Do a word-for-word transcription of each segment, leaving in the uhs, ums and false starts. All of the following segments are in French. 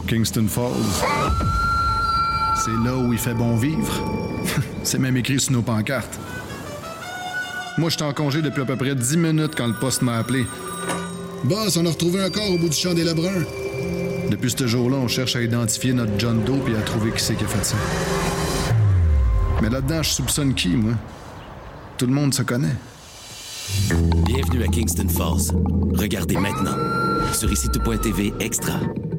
Kingston Falls. C'est là où il fait bon vivre. C'est même écrit sur nos pancartes. Moi, j'étais en congé depuis à peu près dix minutes quand le poste m'a appelé. Boss, on a retrouvé un corps au bout du champ des Lebrun. Depuis ce jour-là, on cherche à identifier notre John Doe et à trouver qui c'est qui a fait ça. Mais là-dedans, je soupçonne qui, moi? Tout le monde se connaît. Bienvenue à Kingston Falls. Regardez maintenant sur ici tout point t v Extra.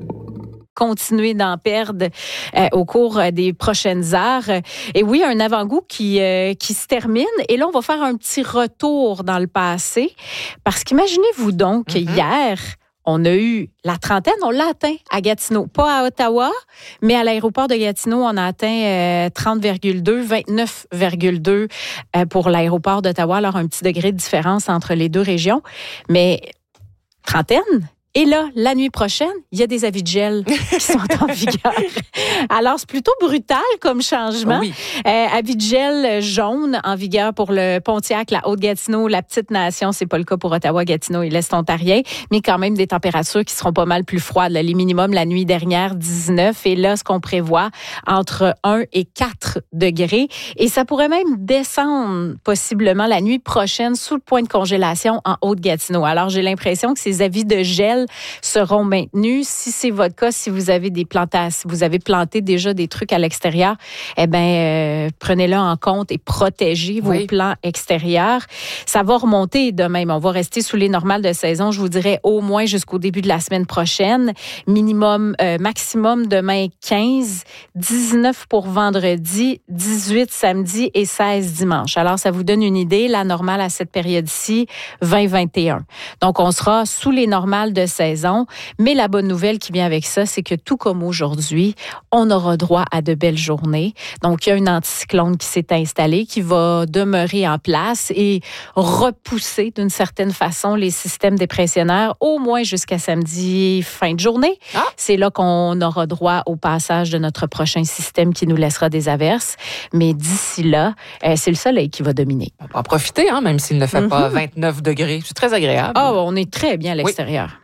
Continuer d'en perdre euh, au cours euh, des prochaines heures. Et oui, un avant-goût qui, euh, qui se termine. Et là, on va faire un petit retour dans le passé. Parce qu'imaginez-vous donc mm-hmm. hier, on a eu la trentaine, on l'a atteint à Gatineau. Pas à Ottawa, mais à l'aéroport de Gatineau, on a atteint euh, trente virgule deux, vingt-neuf virgule deux euh, pour l'aéroport d'Ottawa. Alors, un petit degré de différence entre les deux régions. Mais trentaine. Et là, la nuit prochaine, il y a des avis de gel qui sont en vigueur. Alors, c'est plutôt brutal comme changement. Oui. Euh, avis de gel jaune en vigueur pour le Pontiac, la Haute-Gatineau, la Petite-Nation. C'est pas le cas pour Ottawa, Gatineau et l'Est ontarien. Mais quand même, des températures qui seront pas mal plus froides. Là. Les minimums, la nuit dernière, dix-neuf. Et là, ce qu'on prévoit, entre un et quatre degrés. Et ça pourrait même descendre possiblement la nuit prochaine sous le point de congélation en Haute-Gatineau. Alors, j'ai l'impression que ces avis de gel seront maintenus. Si c'est votre cas, si vous avez des plantations, vous avez planté déjà des trucs à l'extérieur, eh bien, euh, prenez-le en compte et protégez vos oui. plants extérieurs. Ça va remonter de même. On va rester sous les normales de saison, je vous dirais, au moins jusqu'au début de la semaine prochaine. Minimum, euh, maximum demain quinze, dix-neuf pour vendredi, dix-huit samedi et seize dimanche. Alors, ça vous donne une idée. La normale à cette période-ci, vingt vingt et un. Donc, on sera sous les normales de saison. Mais la bonne nouvelle qui vient avec ça, c'est que tout comme aujourd'hui, on aura droit à de belles journées. Donc, il y a un anticyclone qui s'est installé, qui va demeurer en place et repousser d'une certaine façon les systèmes dépressionnaires, au moins jusqu'à samedi fin de journée. Ah. C'est là qu'on aura droit au passage de notre prochain système qui nous laissera des averses. Mais d'ici là, euh, c'est le soleil qui va dominer. On va en profiter, hein, même s'il ne fait mm-hmm. pas vingt-neuf degrés. C'est très agréable. Ah, oh, on est très bien à l'extérieur. Oui.